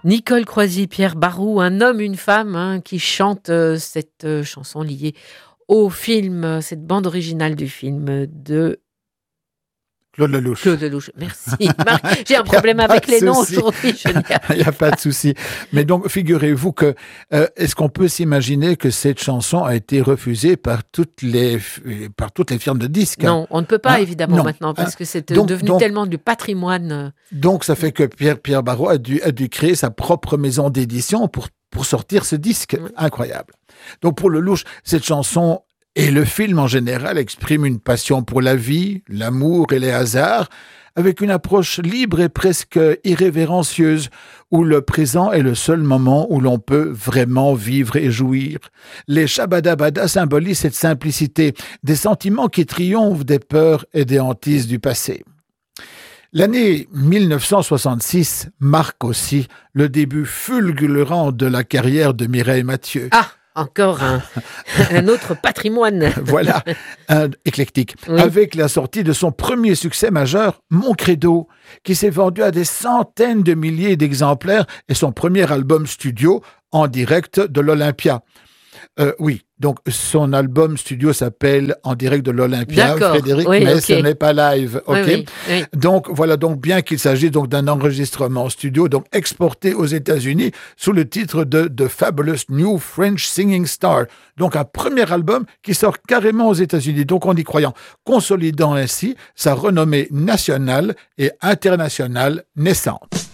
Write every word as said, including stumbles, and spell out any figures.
Nicole Croisy, Pierre Barroux, un homme, une femme hein, qui chante euh, cette euh, chanson liée au film, euh, cette bande originale du film de Claude Lelouch. Claude Lelouch. Merci. Marc, j'ai un problème avec les noms aujourd'hui. Il n'y a pas de souci. Mais donc, figurez-vous que, euh, est-ce qu'on peut s'imaginer que cette chanson a été refusée par toutes les, par toutes les firmes de disques? Non, on ne peut pas, hein? Évidemment, non. Maintenant, parce hein? que c'est donc, devenu donc, tellement du patrimoine. Donc, ça fait que Pierre, Pierre Barroux a dû, a dû créer sa propre maison d'édition pour, pour sortir ce disque. Oui. Incroyable. Donc, pour Lelouch, cette chanson et le film en général exprime une passion pour la vie, l'amour et les hasards, avec une approche libre et presque irrévérencieuse, où le présent est le seul moment où l'on peut vraiment vivre et jouir. Les Shabada-Bada symbolisent cette simplicité, des sentiments qui triomphent des peurs et des hantises du passé. L'année mille neuf cent soixante-six marque aussi le début fulgurant de la carrière de Mireille Mathieu. Ah! Encore un, un autre patrimoine. Voilà, un éclectique. Oui. Avec la sortie de son premier succès majeur, Mon Credo, qui s'est vendu à des centaines de milliers d'exemplaires, et son premier album studio en direct de l'Olympia. Euh, oui, donc son album studio s'appelle En direct de l'Olympia, D'accord. Frédéric, oui, mais okay. ce n'est pas live. Oui, ok. oui, oui. Donc voilà, donc bien qu'il s'agisse donc d'un enregistrement studio, donc exporté aux États-Unis sous le titre de The Fabulous New French Singing Star. Donc un premier album qui sort carrément aux États-Unis. Donc en y croyant, consolidant ainsi sa renommée nationale et internationale naissante.